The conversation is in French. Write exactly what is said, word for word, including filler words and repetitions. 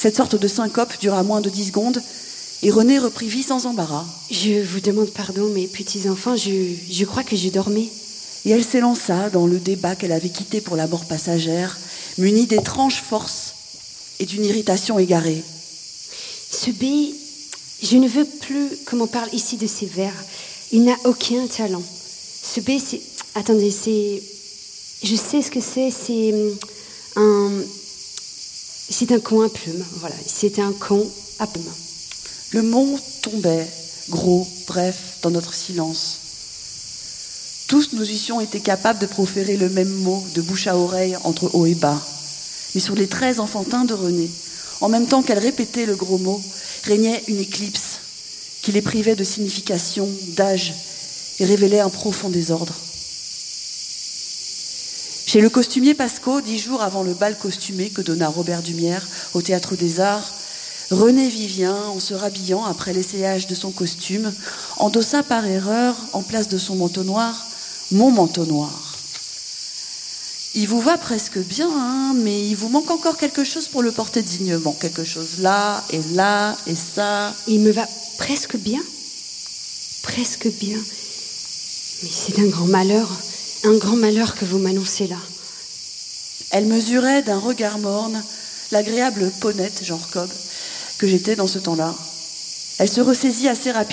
Cette sorte de syncope dura moins de dix secondes et René reprit vie sans embarras. Je vous demande pardon, mes petits-enfants, je, je crois que j'ai dormi. Et elle s'élança dans le débat qu'elle avait quitté pour la mort passagère, munie d'étranges forces et d'une irritation égarée. Ce B, je ne veux plus qu'on m'en parle ici de ces vers. Il n'a aucun talent. Ce B, c'est... Attendez, c'est... Je sais ce que c'est, c'est un... C'est un con à plumes, voilà. C'est un con à plumes. Le mot tombait, gros, bref, dans notre silence. Tous nous eussions été capables de proférer le même mot de bouche à oreille entre haut et bas. Mais sur les traits enfantins de René, en même temps qu'elle répétait le gros mot, régnait une éclipse qui les privait de signification, d'âge et révélait un profond désordre. Chez le costumier Pasco, dix jours avant le bal costumé que donna Robert Dumière au Théâtre des Arts, René Vivien, en se rhabillant après l'essayage de son costume, endossa par erreur, en place de son manteau noir, mon manteau noir. Il vous va presque bien, hein, mais il vous manque encore quelque chose pour le porter dignement. Quelque chose là, et là, et ça. Il me va presque bien. Presque bien. Mais c'est un grand malheur, un grand malheur que vous m'annoncez là. Elle mesurait d'un regard morne l'agréable ponette, genre Cobb, que j'étais dans ce temps-là. Elle se ressaisit assez rapidement.